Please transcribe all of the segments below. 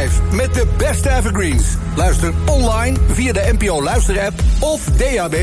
5 met de beste evergreens. Luister online via de NPO Luisterapp of DAB+.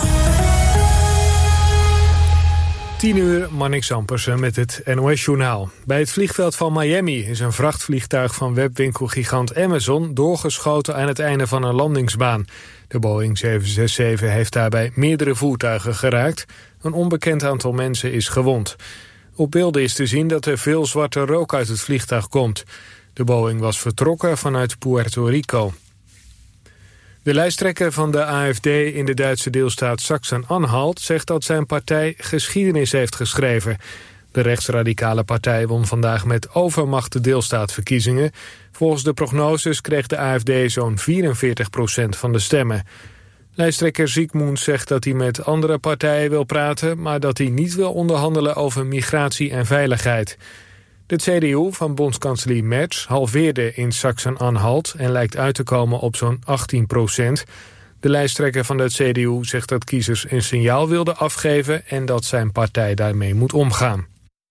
10:00, Marnix Ampersen met het NOS-journaal. Bij het vliegveld van Miami is een vrachtvliegtuig van webwinkelgigant Amazon doorgeschoten aan het einde van een landingsbaan. De Boeing 767 heeft daarbij meerdere voertuigen geraakt. Een onbekend aantal mensen is gewond. Op beelden is te zien dat er veel zwarte rook uit het vliegtuig komt. De Boeing was vertrokken vanuit Puerto Rico. De lijsttrekker van de AfD in de Duitse deelstaat Sachsen-Anhalt zegt dat zijn partij geschiedenis heeft geschreven. De rechtsradicale partij won vandaag met overmacht de deelstaatverkiezingen. Volgens de prognoses kreeg de AfD zo'n 44% van de stemmen. Lijsttrekker Siegmund zegt dat hij met andere partijen wil praten, maar dat hij niet wil onderhandelen over migratie en veiligheid. De CDU van bondskanselier Merz halveerde in Sachsen-Anhalt en lijkt uit te komen op zo'n 18%. De lijsttrekker van de CDU zegt dat kiezers een signaal wilden afgeven en dat zijn partij daarmee moet omgaan.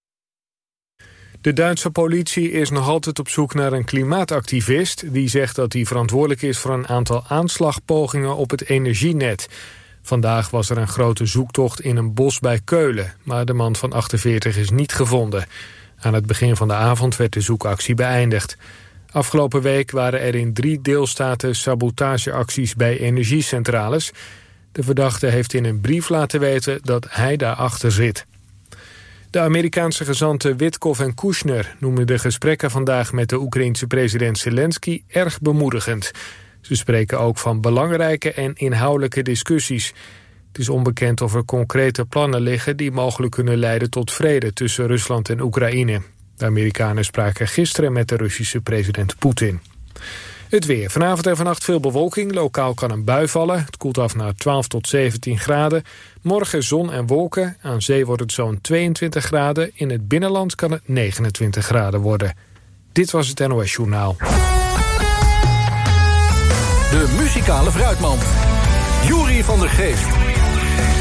De Duitse politie is nog altijd op zoek naar een klimaatactivist die zegt dat hij verantwoordelijk is voor een aantal aanslagpogingen op het energienet. Vandaag was er een grote zoektocht in een bos bij Keulen, maar de man van 48 is niet gevonden. Aan het begin van de avond werd de zoekactie beëindigd. Afgelopen week waren er in 3 deelstaten sabotageacties bij energiecentrales. De verdachte heeft in een brief laten weten dat hij daarachter zit. De Amerikaanse gezanten Witkoff en Kushner noemen de gesprekken vandaag met de Oekraïense president Zelensky erg bemoedigend. Ze spreken ook van belangrijke en inhoudelijke discussies. Het is onbekend of er concrete plannen liggen die mogelijk kunnen leiden tot vrede tussen Rusland en Oekraïne. De Amerikanen spraken gisteren met de Russische president Poetin. Het weer. Vanavond en vannacht veel bewolking. Lokaal kan een bui vallen. Het koelt af naar 12 tot 17 graden. Morgen zon en wolken. Aan zee wordt het zo'n 22 graden. In het binnenland kan het 29 graden worden. Dit was het NOS Journaal. De muzikale fruitmand. Juri van der Geest.